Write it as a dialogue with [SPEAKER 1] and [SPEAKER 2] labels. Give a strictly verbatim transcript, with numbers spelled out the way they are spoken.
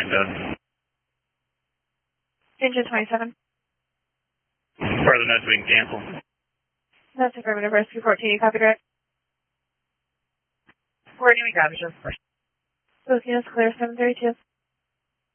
[SPEAKER 1] done.
[SPEAKER 2] Engine twenty-seven.
[SPEAKER 1] Further notes being canceled.
[SPEAKER 2] That's affirmative. Rescue fourteen, you copy direct.
[SPEAKER 3] Courtney, we got you.
[SPEAKER 2] Both units clear, seven thirty-two.